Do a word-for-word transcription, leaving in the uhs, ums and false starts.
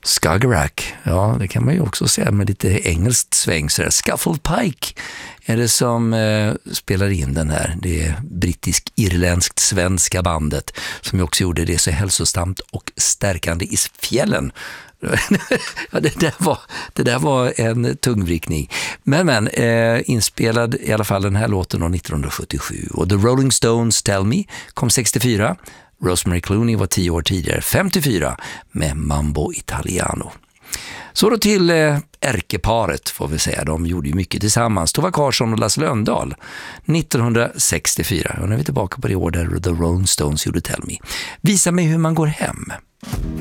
Skagerrak, ja det kan man ju också säga med lite engelskt sväng. Så där. Scuffle Pike är det som eh, spelar in den här. Det är brittisk-irländskt svenska bandet som ju också gjorde det så hälsosamt och stärkande i fjällen. Ja, det, där var, det där var en tungvrickning. Men, men eh, inspelad i alla fall den här låten år nittonhundrasjuttiosju. Och The Rolling Stones Tell Me kom sextiofyra. Rosemary Clooney var tio år tidigare, femtiofyra, med Mambo Italiano. Så då till eh, ärkeparet får vi säga. De gjorde ju mycket tillsammans. Tova Karlsson och Lasse Lönndahl. nittonhundrasextiofyra. Och nu är vi tillbaka på det år där The Rolling Stones gjorde Tell Me. Visa mig hur man går hem.